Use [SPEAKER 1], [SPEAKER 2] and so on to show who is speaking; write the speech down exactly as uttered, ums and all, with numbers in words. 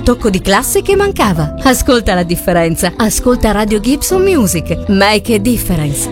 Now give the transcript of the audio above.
[SPEAKER 1] tocco di classe che mancava. Ascolta la differenza. Ascolta Radio Gibson Music. Make a difference.